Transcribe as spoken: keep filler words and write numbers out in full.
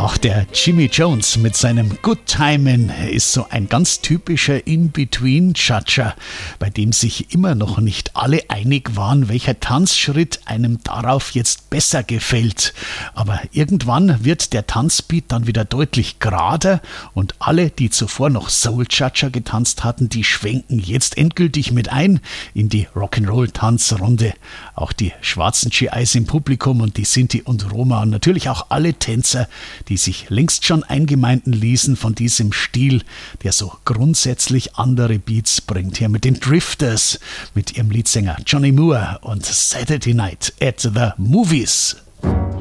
Auch der Jimmy Jones mit seinem Good Timin' ist so ein ganz typischer In-Between-Cha-Cha, bei dem sich immer noch nicht alle einig waren, welcher Tanzschritt einem darauf jetzt besser gefällt. Aber irgendwann wird der Tanzbeat dann wieder deutlich gerader und alle, die zuvor noch Soul-Cha-Cha getanzt hatten, die schwenken jetzt endgültig mit ein in die Rock'n'Roll-Tanzrunde. Auch die schwarzen G Is im Publikum und die Sinti und Roma und natürlich auch alle Tänzer, die sich längst schon eingemeinden ließen von diesem Stil, der so grundsätzlich andere Beats bringt. Hier mit den Drifters, mit ihrem Leadsänger Johnny Moore und Saturday Night at the Movies.